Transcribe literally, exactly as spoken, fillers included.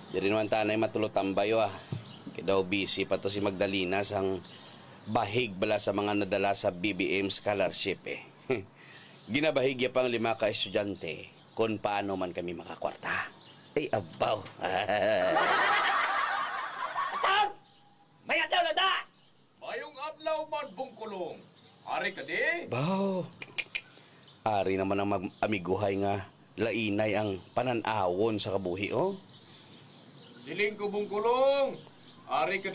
Di rin naman tanay matulog tambayo ah. Kaya daw busy pa to si Magdalena sang bahig bala sa mga nadala sa B B M scholarship eh. Ginabahigya pang lima ka estudyante kung paano man kami makakwarta. Ay, abaw. Asam! May adaw na da! Mayong adlaw man bungkulong. Ari ka di? Baw. Ari naman ang mag-amiguhay nga lainay ang pananawon sa kabuhi, oh. Siling ko bungkulong. Ari ka